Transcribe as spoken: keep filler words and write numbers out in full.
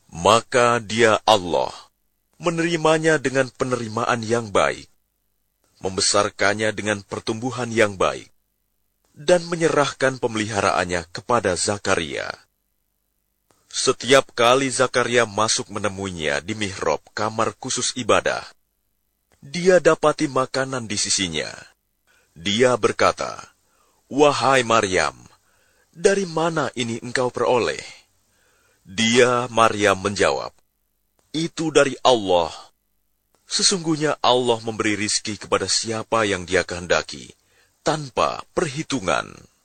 Maka dia Allah menerimanya dengan penerimaan yang baik, membesarkannya dengan pertumbuhan yang baik, dan menyerahkan pemeliharaannya kepada Zakaria. Setiap kali Zakaria masuk menemuinya di mihrab kamar khusus ibadah, dia dapati makanan di sisinya. Dia berkata, "Wahai Maryam, dari mana ini engkau peroleh?" Dia, Maryam, menjawab, "Itu dari Allah. Sesungguhnya Allah memberi rizki kepada siapa yang Dia kehendaki, tanpa perhitungan."